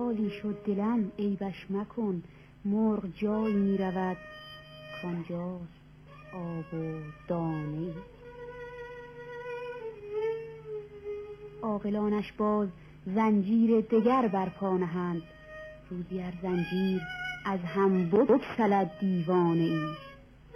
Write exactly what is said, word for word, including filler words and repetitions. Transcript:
حالی شد دلم عیبش مکن، مرغ جایی می رود کانجاست آب و دانه. عاقلانش باز زنجیر دگر برپا نهند، روزی ار زنجیر از هم بگسلد دیوانه ای.